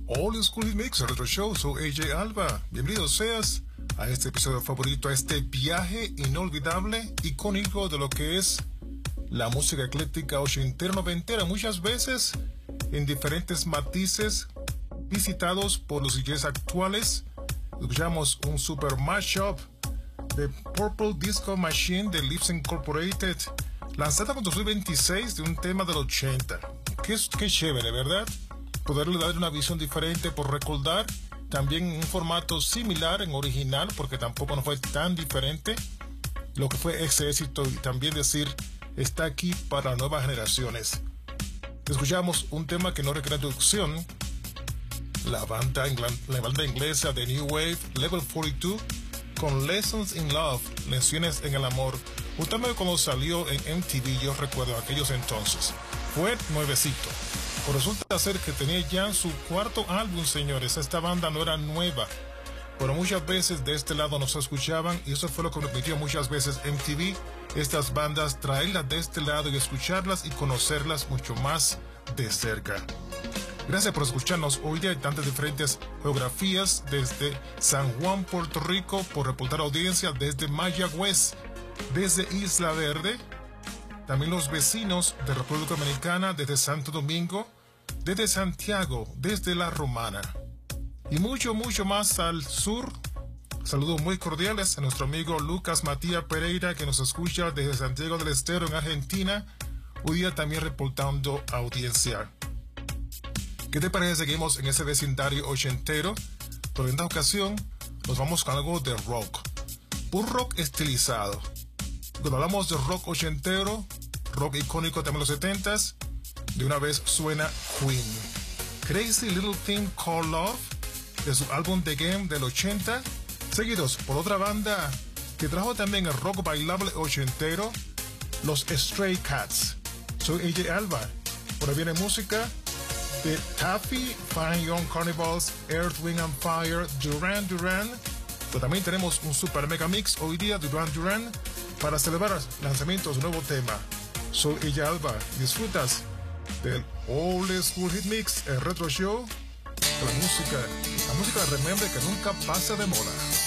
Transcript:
Old School Hit Mix, el Retro Show. Soy AJ Alba. Bienvenido seas a este episodio favorito, a este viaje inolvidable, icónico de lo que es la música ecléctica ochentera, noventera, muchas veces en diferentes matices, visitados por los DJs actuales. Escuchamos un super mashup de Purple Disco Machine de Lips Incorporated, lanzada en 2026 de un tema del 80. Qué chévere, ¿verdad? Poderle dar una visión diferente por recordar, también en un formato similar en original, porque tampoco no fue tan diferente lo que fue ese éxito, y también decir, está aquí para nuevas generaciones. Escuchamos un tema que no requiere introducción, la banda inglesa de New Wave, Level 42, con Lessons in Love, lecciones en el amor. Un tema que cuando salió en MTV, yo recuerdo aquellos entonces, fue nuevecito. Pero resulta ser que tenía ya su cuarto álbum, señores. Esta banda no era nueva, pero muchas veces de este lado nos escuchaban, y eso fue lo que permitió muchas veces MTV, estas bandas, traerlas de este lado y escucharlas y conocerlas mucho más de cerca. Gracias por escucharnos hoy día en tantas diferentes geografías, desde San Juan, Puerto Rico, por reportar audiencia, desde Mayagüez, desde Isla Verde, también los vecinos de República Dominicana, desde Santo Domingo, desde Santiago, desde La Romana, y mucho más al sur. Saludos muy cordiales a nuestro amigo Lucas Matías Pereira, que nos escucha desde Santiago del Estero, en Argentina, hoy día también reportando audiencia. ¿Qué te parece? Seguimos en ese vecindario ochentero, pero en esta ocasión nos vamos con algo de rock, un rock estilizado. Cuando hablamos de rock ochentero, rock icónico también de los 70s, de una vez suena Queen. Crazy Little Thing Called Love, de su álbum The Game del 80, seguidos por otra banda que trajo también el rock bailable ochentero, los Stray Cats. Soy AJ Alba. Por ahí viene música de Taffy, Fine Young Carnivals, Earth, Wind and Fire, Duran Duran. Pero también tenemos un super mega mix hoy día de Duran Duran para celebrar lanzamientos de un nuevo tema. Soy AJ Alba. Disfrutas del Old School Hit Mix, el Retro Show, la música remember que nunca pasa de moda.